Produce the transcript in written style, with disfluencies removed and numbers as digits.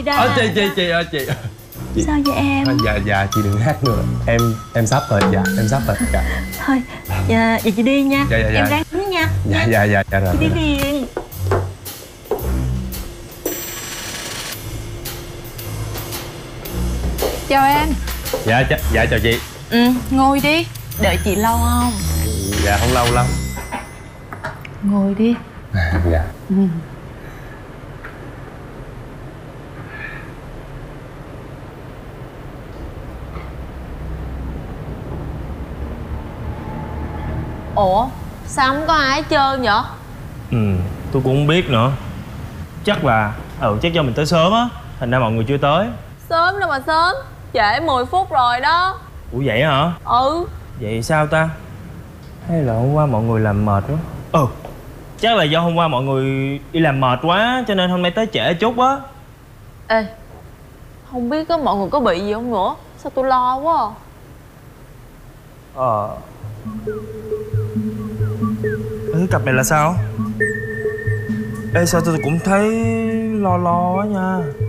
đó. Chị ơi chị. Sao vậy em? Dạ chị đừng hát nữa. Em sắp rồi. Dạ em sắp rồi. Dạ. Thôi vậy chị đi nha. Dạ. Em ráng đứng nha. Dạ rồi. Chị đi liền. Chào em. Dạ chào chị. Ngồi đi. Đợi chị lâu không? Dạ không lâu lắm. Ngồi đi. Dạ. Ủa sao không có ai hết trơn vậy? Tôi cũng không biết nữa. Chắc do mình tới sớm á, thành ra mọi người chưa tới. Sớm đâu mà sớm, trễ 10 phút rồi đó. Ủa vậy hả? Ừ. Vậy sao ta? Hay là hôm qua mọi người làm mệt quá? Chắc là do hôm qua mọi người đi làm mệt quá cho nên hôm nay tới trễ chút á. Ê, không biết có mọi người có bị gì không nữa? Sao tôi lo quá à. Cặp này là sao? Ê sao tôi cũng thấy lo quá nha.